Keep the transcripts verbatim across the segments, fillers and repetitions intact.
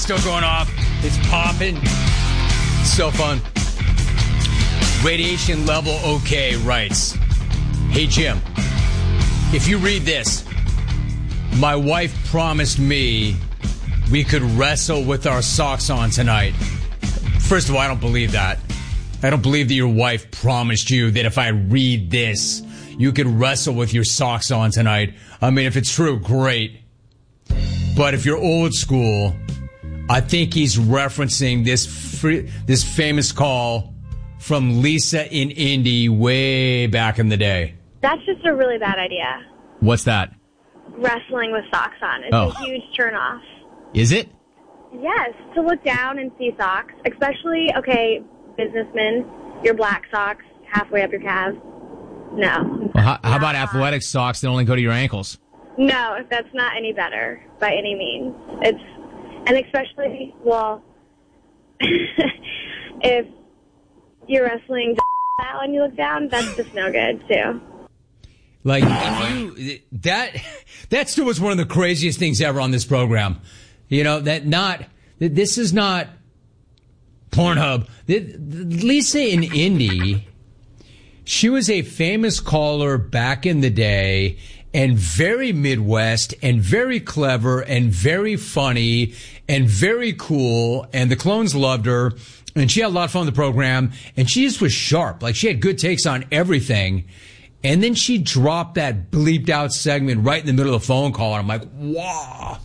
still going off. It's popping. So fun. Radiation level okay writes, "Hey Jim, if you read this, my wife promised me we could wrestle with our socks on tonight." First of all, I don't believe that. I don't believe that your wife promised you that if I read this, you could wrestle with your socks on tonight. I mean, if it's true, great. But if you're old school, I think he's referencing this free, this famous call from Lisa in Indy way back in the day. That's just a really bad idea. What's that? Wrestling with socks on. It's oh. a huge turnoff. Is it? Yes, to look down and see socks, especially, okay, businessmen, your black socks halfway up your calves. No. Well, how, how about athletic socks that only go to your ankles? No, that's not any better by any means. It's, and especially, well, if you're wrestling style and you look down, that's just no good, too. Like, if you, that, that still was one of the craziest things ever on this program. You know, that not, this is not Pornhub. Lisa in Indy, she was a famous caller back in the day and very Midwest and very clever and very funny and very cool. And the clones loved her and she had a lot of fun on the program and she just was sharp. Like she had good takes on everything. And then she dropped that bleeped out segment right in the middle of the phone call. And I'm like, wow.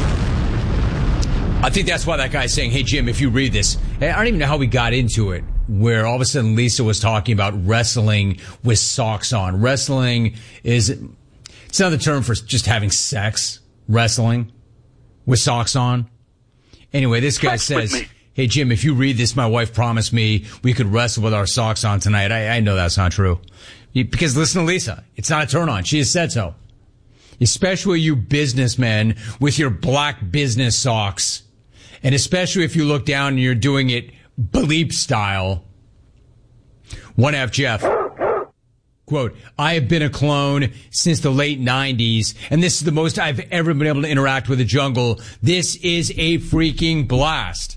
I think that's why that guy's saying, "Hey, Jim, if you read this," I don't even know how we got into it, where all of a sudden Lisa was talking about wrestling with socks on. Wrestling is, it's another term for just having sex. Wrestling with socks on. Anyway, this guy says, "Hey, Jim, if you read this, my wife promised me we could wrestle with our socks on tonight." I, I know that's not true. Because listen to Lisa. It's not a turn on. She has said so. Especially you businessmen with your black business socks. And especially if you look down and you're doing it bleep style. One F Jeff. Quote, "I have been a clone since the late nineties, and this is the most I've ever been able to interact with the jungle. This is a freaking blast."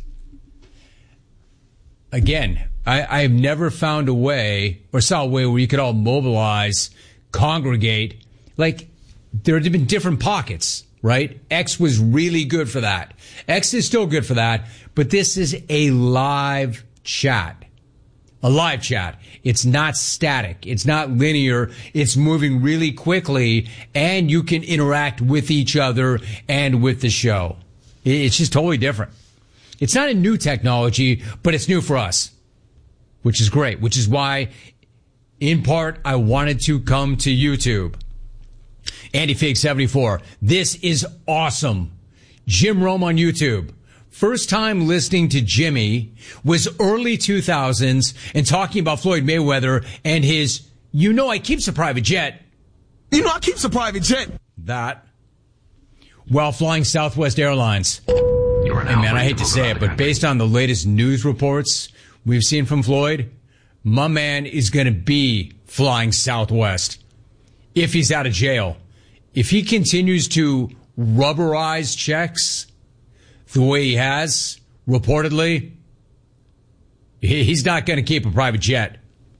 Again, I, I have never found a way or saw a way where you could all mobilize, congregate. Like, there have been different pockets, right? X was really good for that. X is still good for that, but this is a live chat. A live chat. It's not static. It's not linear. It's moving really quickly, and you can interact with each other and with the show. It's just totally different. It's not a new technology, but it's new for us, which is great, which is why, in part, I wanted to come to YouTube. Andy Fig seventy-four. This is awesome. Jim Rome on YouTube. First time listening to Jimmy was early two thousands and talking about Floyd Mayweather and his, "You know I keeps a private jet." You know I keeps a private jet. That. While flying Southwest Airlines. Hey man, I hate to say it, but based on the latest news reports we've seen from Floyd, my man is going to be flying Southwest if he's out of jail. If he continues to rubberize checks the way he has, reportedly, he's not going to keep a private jet.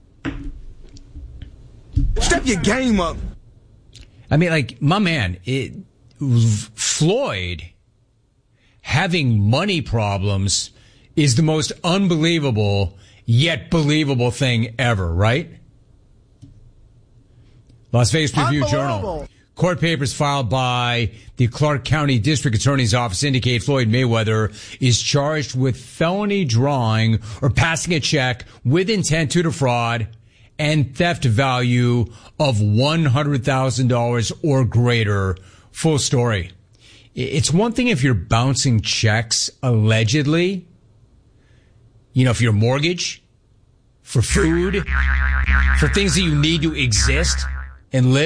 Step your game up. I mean, like, my man, it, Floyd having money problems is the most unbelievable yet believable thing ever, right? Las Vegas Review-Journal. Court papers filed by the Clark County District Attorney's Office indicate Floyd Mayweather is charged with felony drawing or passing a check with intent to defraud and theft value of one hundred thousand dollars or greater. Full story. It's one thing if you're bouncing checks, allegedly, you know, for your mortgage, for food, for things that you need to exist and live.